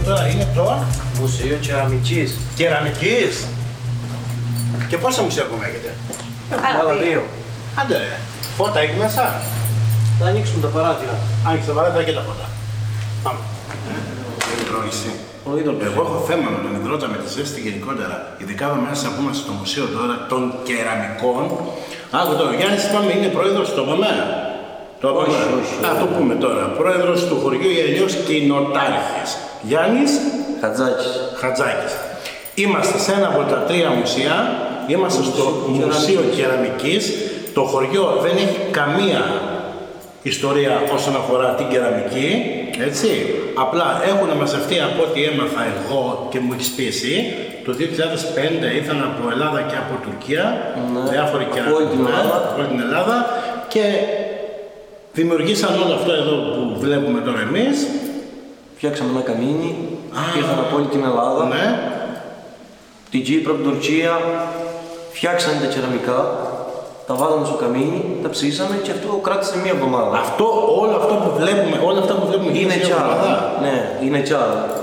τώρα είναι το Μουσείο Κεραμικής. Κεραμικής. Και πόσα μουσεία ακόμα έχετε? Άλλα δύο. Άντε ρε, φώτα έχει μέσα. Θα ανοίξουμε τα παράθυρα. Άνοιξε τα παράθυρα και τα φώτα. Πάμε. Εγώ έχω θέμα με τον υδρότα, με τη ζέστη γενικότερα. Ειδικά εδώ μέσα που είμαστε στο μουσείο τώρα των κεραμικών. Άκου τώρα, ο Γιάννης είπαμε είναι πρόεδρος, το είπαμε. Όχι. Α, το πούμε τώρα. Πρόεδρος του χωριού ή αλλιώς κοινοτάρχης. Γιάννης Χατζάκης. Είμαστε σε ένα από τα τρία μουσεία. Είμαστε στο Μουσείο Κεραμικής. Το χωριό δεν έχει καμία ιστορία όσον αφορά την κεραμική, έτσι. Απλά έχουν μαζευτεί από ό,τι έμαθα εγώ και μου έχεις πει εσύ, το 2005 ήρθαν από Ελλάδα και από Τουρκία, διάφοροι κεραμικοί από όλη την Ελλάδα και δημιουργήσαν όλο αυτό εδώ που βλέπουμε τώρα εμείς. Φτιάξαμε ένα καμίνι, ήρθαν από όλη την Ελλάδα, Ναι. την Κύπρο, την Τουρκία, φτιάξανε τα κεραμικά, τα βάλαμε στο καμίνι, τα ψήσαμε και αυτό κράτησε μία εβδομάδα. Όλο αυτό που βλέπουμε, όλα αυτά που βλέπουμε Είναι κι άλλα. Ναι, είναι κι άλλα.